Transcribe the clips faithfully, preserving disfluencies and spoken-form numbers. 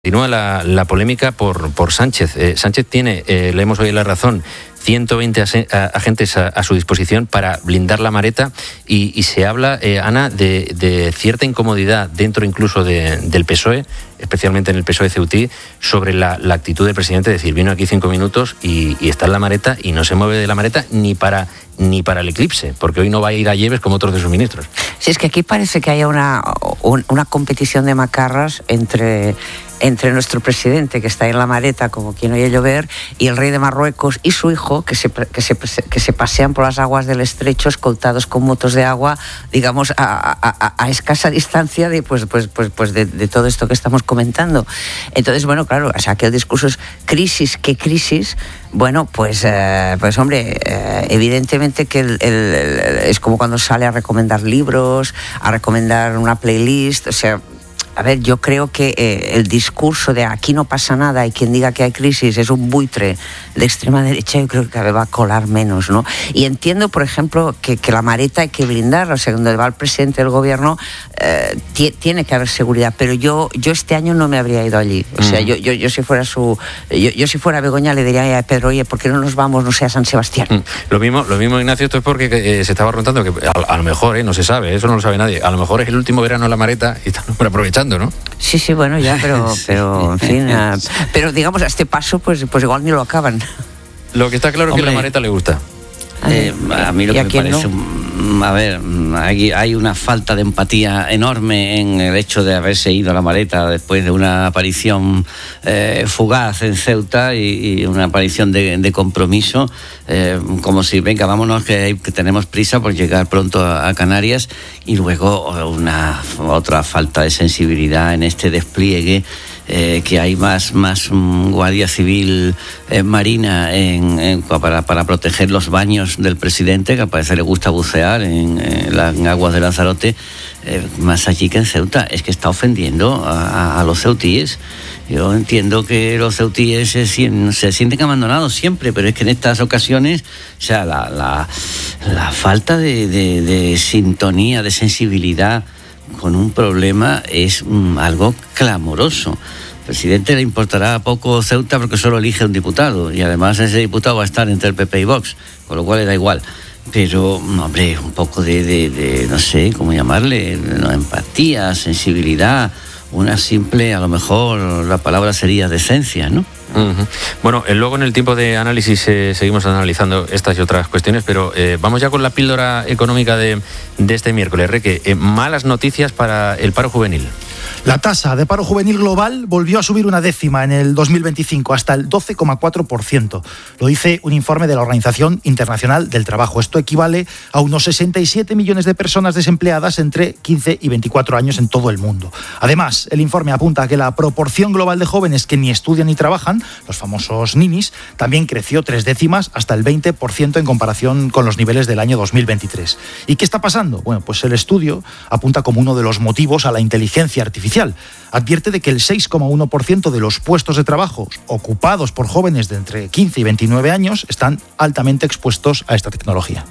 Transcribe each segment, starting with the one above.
Continúa la, la polémica por, por Sánchez. Eh, Sánchez tiene, eh, leemos hoy en La Razón, ciento veinte ase, a, agentes a, a su disposición para blindar la Mareta y, y se habla, eh, Ana, de, de cierta incomodidad dentro incluso de, del P S O E, especialmente en el P S O E Ceutí, sobre la, la actitud del presidente, es decir, vino aquí cinco minutos y, y está en la Mareta y no se mueve de la Mareta ni para ni para el eclipse, porque hoy no va a ir a Lleves como otros de sus ministros. Sí, es que aquí parece que haya una, un, una competición de macarras entre... entre nuestro presidente, que está en la Mareta como quien oye llover, y el rey de Marruecos y su hijo, que se, que se, que se pasean por las aguas del estrecho escoltados con motos de agua, digamos, a, a, a escasa distancia de, pues, pues, pues, pues de, de todo esto que estamos comentando. Entonces, bueno, claro, o sea, que el discurso es crisis, ¿qué crisis? Bueno, pues, eh, pues hombre, eh, evidentemente que el, el, el, es como cuando sale a recomendar libros, a recomendar una playlist, o sea... A ver, yo creo que eh, el discurso de aquí no pasa nada y quien diga que hay crisis es un buitre de extrema derecha, yo creo que cada vez va a colar menos, ¿no? Y entiendo, por ejemplo, que, que la Mareta hay que blindarla, o sea, donde va el presidente del gobierno eh, t- tiene que haber seguridad, pero yo yo este año no me habría ido allí, o sea, mm. yo, yo yo si fuera su yo, yo si fuera Begoña le diría a Pedro, oye, ¿por qué no nos vamos, no sé, a San Sebastián? Mm. Lo mismo, lo mismo, Ignacio, esto es porque eh, se estaba rondando que a, a lo mejor, eh, no se sabe, eso no lo sabe nadie, a lo mejor es el último verano en la Mareta y están aprovechando, ¿no? Sí, sí, bueno, ya, pero, pero en fin, uh, pero digamos, a este paso, pues, pues igual ni lo acaban. Lo que está claro es que la Mareta le gusta. Eh, a mí lo que me parece, no? a ver, hay, hay una falta de empatía enorme en el hecho de haberse ido a la Mareta después de una aparición eh, fugaz en Ceuta y, y una aparición de, de compromiso, eh, como si, venga, vámonos que, hay, que tenemos prisa por llegar pronto a, a Canarias, y luego una otra falta de sensibilidad en este despliegue. Eh, que hay más, más um, guardia civil eh, marina en, en, para, para proteger los baños del presidente, que al parecer le gusta bucear en, en las en aguas de Lanzarote, eh, más allí que en Ceuta. Es que está ofendiendo a, a, a los ceutíes. Yo entiendo que los ceutíes se, se sienten abandonados siempre, pero es que en estas ocasiones, o sea, la, la, la falta de, de, de sintonía, de sensibilidad con un problema es um, algo clamoroso. Al presidente le importará poco Ceuta porque solo elige un diputado y además ese diputado va a estar entre el P P y Vox, con lo cual le da igual. Pero, hombre, un poco de, de, de no sé cómo llamarle, no, empatía, sensibilidad, una simple, a lo mejor la palabra sería decencia, ¿no? Uh-huh. Bueno, eh, luego en el tiempo de análisis eh, seguimos analizando estas y otras cuestiones, pero eh, vamos ya con la píldora económica de, de este miércoles. Reque, eh, malas noticias para el paro juvenil. La tasa de paro juvenil global volvió a subir una décima en el dos mil veinticinco, hasta el doce coma cuatro por ciento. Lo dice un informe de la Organización Internacional del Trabajo. Esto equivale a unos sesenta y siete millones de personas desempleadas entre quince y veinticuatro años en todo el mundo. Además, el informe apunta a que la proporción global de jóvenes que ni estudian ni trabajan, los famosos ninis, también creció tres décimas hasta el veinte por ciento en comparación con los niveles del año dos mil veintitrés. ¿Y qué está pasando? Bueno, pues el estudio apunta como uno de los motivos a la inteligencia artificial. Advierte de que el seis coma uno por ciento de los puestos de trabajo ocupados por jóvenes de entre quince y veintinueve años están altamente expuestos a esta tecnología.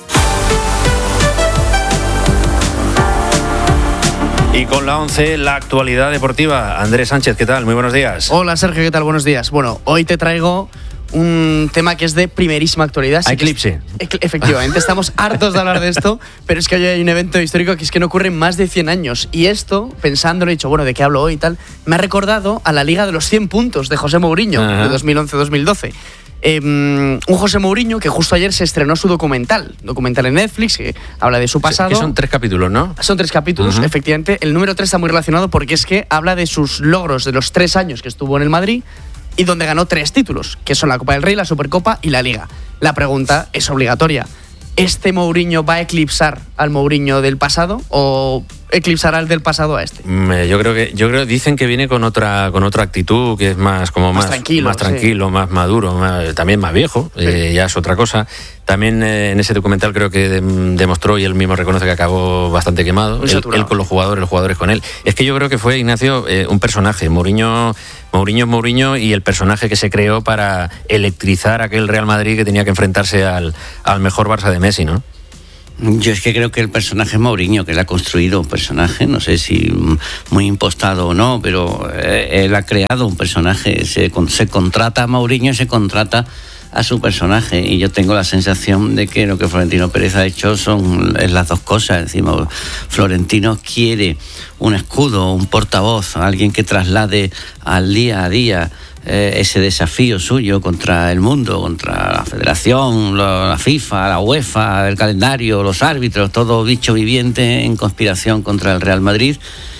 Y con la once, la actualidad deportiva. Andrés Sánchez, ¿qué tal? Muy buenos días. Hola, Sergio, ¿qué tal? Buenos días. Bueno, hoy te traigo un tema que es de primerísima actualidad. Sí, eclipse. Es, efectivamente, estamos hartos de hablar de esto, pero es que hoy hay un evento histórico que es que no ocurre en más de cien años. Y esto, pensándolo, he dicho, bueno, ¿de qué hablo hoy y tal? Me ha recordado a la Liga de los cien puntos de José Mourinho, Ajá. de dos mil once dos mil doce. Eh, un José Mourinho que justo ayer se estrenó su documental, documental en Netflix, que habla de su pasado. Que son tres capítulos, ¿no? Son tres capítulos, uh-huh. efectivamente. El número tres está muy relacionado porque es que habla de sus logros de los tres años que estuvo en el Madrid y donde ganó tres títulos, que son la Copa del Rey, la Supercopa y la Liga. La pregunta es obligatoria. ¿Este Mourinho va a eclipsar al Mourinho del pasado o eclipsará al del pasado a este? Yo creo que yo creo dicen que viene con otra con otra actitud, que es más como más, más tranquilo, más, tranquilo, sí. más maduro, más, también más viejo, sí. eh, ya es otra cosa. También eh, en ese documental creo que de, demostró y él mismo reconoce que acabó bastante quemado, él, él con los jugadores, los jugadores con él. Es que yo creo que fue, Ignacio, eh, un personaje. Mourinho, Mourinho es Mourinho y el personaje que se creó para electrizar aquel Real Madrid que tenía que enfrentarse al, al mejor Barça de Messi, ¿no? Yo es que creo que el personaje es Mourinho, que él ha construido un personaje, no sé si muy impostado o no, pero él ha creado un personaje, se, se contrata a Mourinho y se contrata a su personaje, y yo tengo la sensación de que lo que Florentino Pérez ha hecho son es las dos cosas. Decimos, Florentino quiere un escudo, un portavoz, alguien que traslade al día a día eh, ese desafío suyo contra el mundo, contra la Federación, la FIFA, la UEFA, el calendario, los árbitros, todo bicho viviente en conspiración contra el Real Madrid,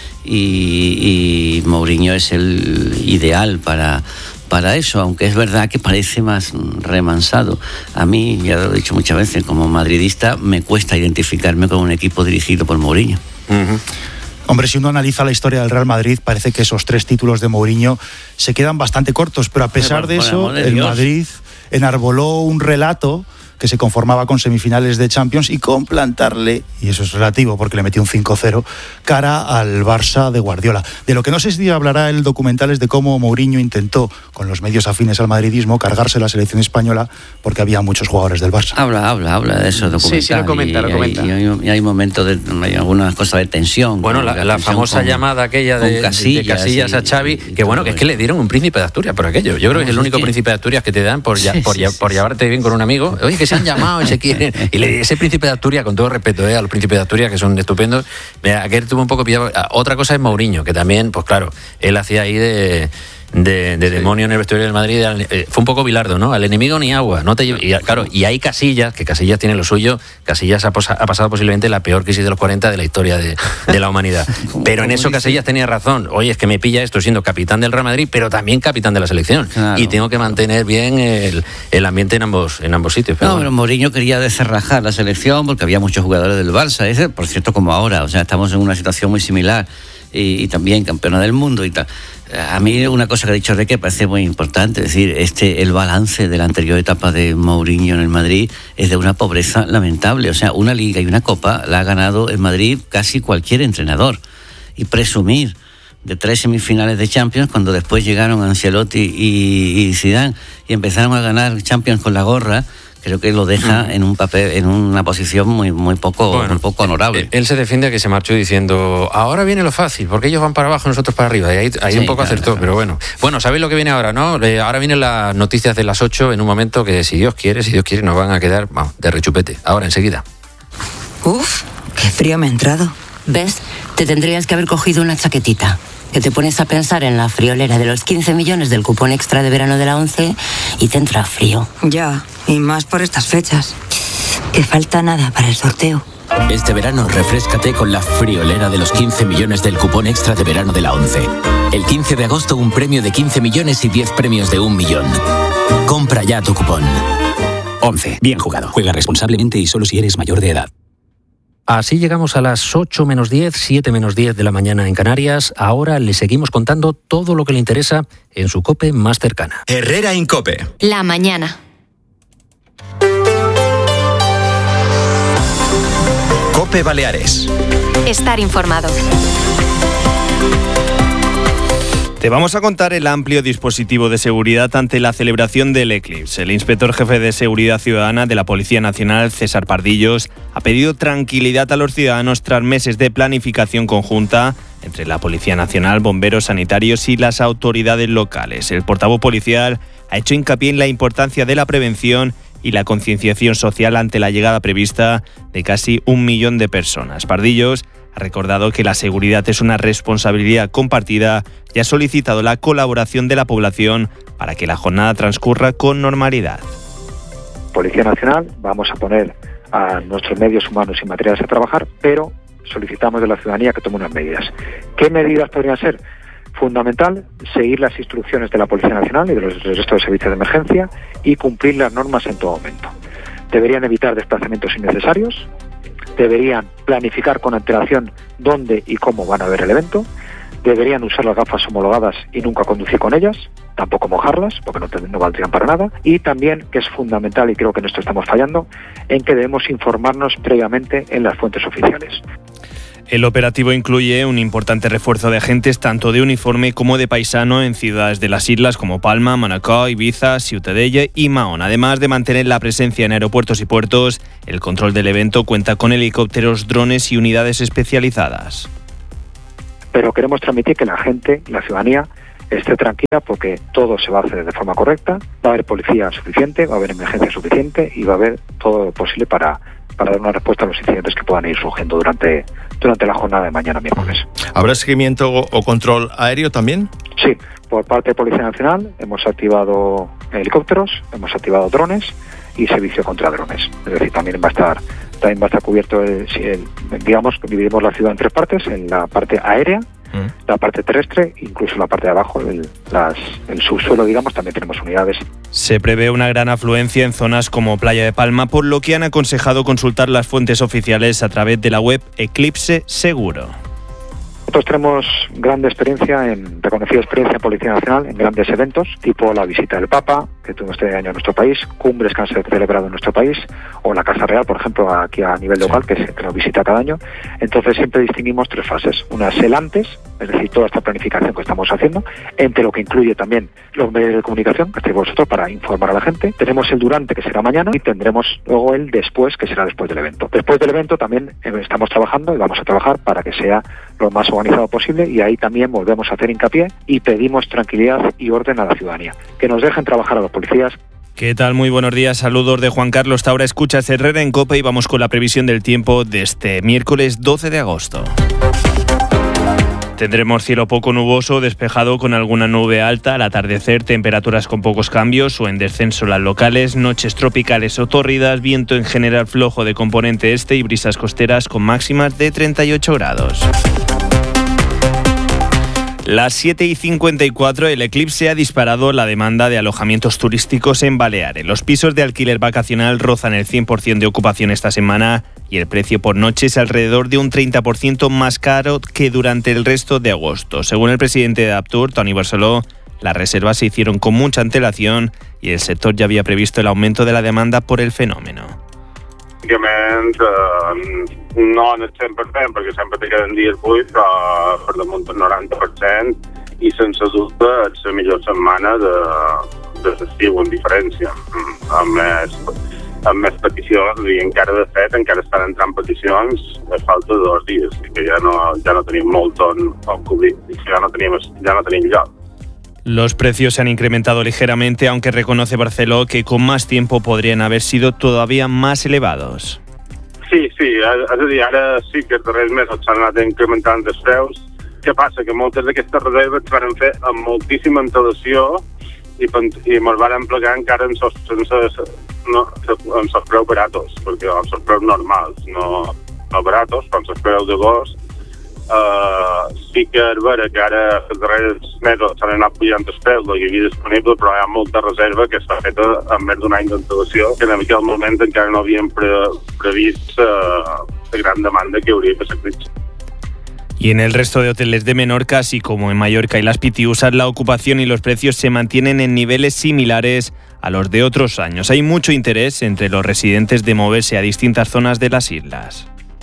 y, y Mourinho es el ideal para para eso, aunque es verdad que parece más remansado. A mí, ya lo he dicho muchas veces, como madridista, me cuesta identificarme con un equipo dirigido por Mourinho. Uh-huh. Hombre, si uno analiza la historia del Real Madrid, parece que esos tres títulos de Mourinho se quedan bastante cortos, pero a pesar de eso, el Madrid enarboló un relato que se conformaba con semifinales de Champions y con plantarle, y eso es relativo porque le metió un cinco cero, cara al Barça de Guardiola. De lo que no sé si hablará el documental es de cómo Mourinho intentó, con los medios afines al madridismo, cargarse la selección española porque había muchos jugadores del Barça. Habla, habla, habla de eso, documental. Sí, sí, lo comenta, y, lo comenta. Y, y, y hay momentos, de, hay algunas cosas de tensión. Bueno, la, la, la tensión famosa con, llamada aquella de Casillas, de Casillas y, a Xavi, y, que bueno, que es que le dieron un príncipe de Asturias por aquello. Yo creo no, que es el único que... príncipe de Asturias que te dan por, ya, sí, por, sí, ya, por sí, llevarte bien con un amigo. Oye, que se han llamado y se quieren. Y le, ese príncipe de Asturias, con todo respeto eh, a los príncipes de Asturias, que son estupendos, mira, aquel tuvo un poco pillado. Otra cosa es Mourinho, que también, pues claro, él hacía ahí de... de, de sí. demonio en el vestuario del Madrid, eh, fue un poco Bilardo, ¿no? Al enemigo ni agua, no te lleve... y, claro, y hay Casillas, que Casillas tiene lo suyo. Casillas ha, posa, ha pasado posiblemente la peor crisis de los cuarenta de la historia de, de la humanidad, pero en eso Casillas tenía razón. Oye, es que me pilla esto siendo capitán del Real Madrid, pero también capitán de la selección, claro, y tengo que mantener bien el, el ambiente en ambos en ambos sitios. Pero no, bueno. Pero Mourinho quería descerrajar la selección porque había muchos jugadores del Barça, ese, por cierto, como ahora, o sea, estamos en una situación muy similar, y, y también campeona del mundo y tal. A mí una cosa que ha dicho Reque parece muy importante, es decir, este, el balance de la anterior etapa de Mourinho en el Madrid es de una pobreza lamentable. O sea, una liga y una copa la ha ganado en Madrid casi cualquier entrenador. Y presumir de tres semifinales de Champions cuando después llegaron Ancelotti y, y Zidane y empezaron a ganar Champions con la gorra, creo que lo deja mm. en un papel, en una posición muy muy poco, bueno, muy poco honorable. Él, él se defiende a que se marchó diciendo, ahora viene lo fácil, porque ellos van para abajo, nosotros para arriba. Y ahí, ahí sí, un poco claro, acertó, claro. Pero bueno. Bueno, ¿sabéis lo que viene ahora, no? Eh, ahora vienen las noticias de las ocho en un momento que, si Dios quiere, si Dios quiere, nos van a quedar vamos, de rechupete. Ahora, enseguida. Uf, qué frío me ha entrado. ¿Ves? Te tendrías que haber cogido una chaquetita. Que te pones a pensar en la friolera de los quince millones del cupón extra de verano de la ONCE y te entra frío. Ya, y más por estas fechas. Que falta nada para el sorteo. Este verano refréscate con la friolera de los quince millones del cupón extra de verano de la ONCE. El quince de agosto un premio de quince millones y diez premios de un millón. Compra ya tu cupón. ONCE. Bien jugado. Juega responsablemente y solo si eres mayor de edad. Así llegamos a las ocho menos diez, siete menos diez de la mañana en Canarias. Ahora le seguimos contando todo lo que le interesa en su COPE más cercana. Herrera en COPE. La mañana. COPE Baleares. Estar informado. Te vamos a contar el amplio dispositivo de seguridad ante la celebración del Eclipse. El inspector jefe de Seguridad Ciudadana de la Policía Nacional, César Pardillos, ha pedido tranquilidad a los ciudadanos tras meses de planificación conjunta entre la Policía Nacional, bomberos, sanitarios y las autoridades locales. El portavoz policial ha hecho hincapié en la importancia de la prevención y la concienciación social ante la llegada prevista de casi un millón de personas. Pardillos ha recordado que la seguridad es una responsabilidad compartida y ha solicitado la colaboración de la población para que la jornada transcurra con normalidad. Policía Nacional, vamos a poner a nuestros medios humanos y materiales a trabajar, pero solicitamos de la ciudadanía que tome unas medidas. ¿Qué medidas podrían ser? Fundamental, seguir las instrucciones de la Policía Nacional y de los del resto de servicios de emergencia y cumplir las normas en todo momento. Deberían evitar desplazamientos innecesarios, deberían planificar con antelación dónde y cómo van a ver el evento, deberían usar las gafas homologadas y nunca conducir con ellas, tampoco mojarlas, porque no, no valdrían para nada, y también, que es fundamental, y creo que en esto estamos fallando, en que debemos informarnos previamente en las fuentes oficiales. El operativo incluye un importante refuerzo de agentes tanto de uniforme como de paisano en ciudades de las islas como Palma, Manacor, Ibiza, Ciutadella y Mahón. Además de mantener la presencia en aeropuertos y puertos, el control del evento cuenta con helicópteros, drones y unidades especializadas. Pero queremos transmitir que la gente, la ciudadanía, esté tranquila porque todo se va a hacer de forma correcta, va a haber policía suficiente, va a haber emergencia suficiente y va a haber todo lo posible para, para dar una respuesta a los incidentes que puedan ir surgiendo durante, durante la jornada de mañana miércoles. ¿Habrá seguimiento o control aéreo también? Sí, por parte de Policía Nacional hemos activado helicópteros, hemos activado drones y servicio contra drones. Es decir, también va a estar, también va a estar cubierto, el, el, digamos, dividimos la ciudad en tres partes, en la parte aérea, la parte terrestre, incluso la parte de abajo, el, las, el subsuelo, digamos, también tenemos unidades. Se prevé una gran afluencia en zonas como Playa de Palma, por lo que han aconsejado consultar las fuentes oficiales a través de la web Eclipse Seguro. Nosotros tenemos grande experiencia, en reconocida experiencia en Policía Nacional, en grandes eventos, tipo la visita del Papa, que tuvo este año en nuestro país, cumbres que han sido celebrado en nuestro país, o la Casa Real, por ejemplo, aquí a nivel local, que, se, que nos visita cada año. Entonces siempre distinguimos tres fases. Una es el antes, es decir, toda esta planificación que estamos haciendo, entre lo que incluye también los medios de comunicación, que estáis vosotros para informar a la gente. Tenemos el durante, que será mañana, y tendremos luego el después, que será después del evento. Después del evento también estamos trabajando y vamos a trabajar para que sea lo más organizado posible, y ahí también volvemos a hacer hincapié y pedimos tranquilidad y orden a la ciudadanía. Que nos dejen trabajar a los policías. ¿Qué tal? Muy buenos días, saludos de Juan Carlos Taura. Escuchas Herrera en COPE y vamos con la previsión del tiempo de este miércoles doce de agosto. Tendremos cielo poco nuboso, despejado con alguna nube alta al atardecer, temperaturas con pocos cambios o en descenso las locales, noches tropicales o tórridas, viento en general flojo de componente este y brisas costeras con máximas de treinta y ocho grados. Las siete y cincuenta y cuatro, el eclipse ha disparado la demanda de alojamientos turísticos en Baleares. Los pisos de alquiler vacacional rozan el cien por ciento de ocupación esta semana y el precio por noche es alrededor de un treinta por ciento más caro que durante el resto de agosto. Según el presidente de Aptur, Toni Barceló, las reservas se hicieron con mucha antelación y el sector ya había previsto el aumento de la demanda por el fenómeno. Bàsicament, eh, no en el cent per cent, perquè sempre te queden dies buits, però per damunt del noranta per cent, i sense dubte és la millor setmana de, de l'estiu, en diferència, amb més, amb més peticions, i encara de fet encara estan entrant peticions a falta de dos dies, que ja no, ja no tenim molt on, on cobrir, ja no tenim, ja no tenim lloc. Los precios se han incrementado ligeramente, aunque reconoce Barceló que con más tiempo podrían haber sido todavía más elevados. Sí, sí, és a dir, ara sí que els darrers mesos s'han anat incrementant els preus. Què passa? Que moltes d'aquestes reserves es van fer amb moltíssima antelació i, i ens van plegar encara en sos, en sos, no, en sos preus baratos, perquè en sos preus normals, no, no baratos, però en sos preus d'agost. Uh, sí que és vera que ara els darrers mesos s'han anat pujant els preus del que hi havia disponible, però hi ha molta reserva que està feta amb més d'un any d'antelació, que en aquell moment encara no havíem pre previst uh, la gran demanda que hauria per l'eclipse. Y en el resto de hoteles de Menorca, así como en Mallorca y las Pitiusas, la ocupación y los precios se mantienen en niveles similares a los de otros años. Hay mucho interés entre los residentes de moverse a distintas zonas de las islas.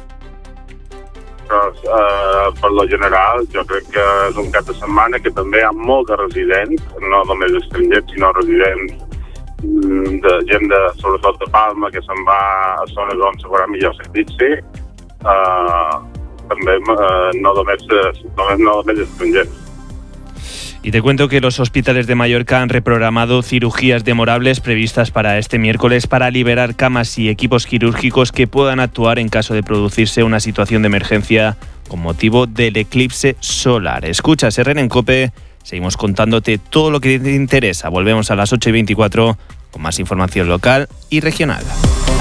Uh, per lo general, jo crec que és un cap de setmana que també hi ha molt de residents, no només estrangers, sinó residents de gent de, sobretot de Palma, que se'n va a zones on s'haurà millor l'eclipse, uh, també uh, no només, només, no només estrangers. Y te cuento que los hospitales de Mallorca han reprogramado cirugías demorables previstas para este miércoles para liberar camas y equipos quirúrgicos que puedan actuar en caso de producirse una situación de emergencia con motivo del eclipse solar. Escuchas Herrera en COPE, seguimos contándote todo lo que te interesa. Volvemos a las ocho y veinticuatro con más información local y regional.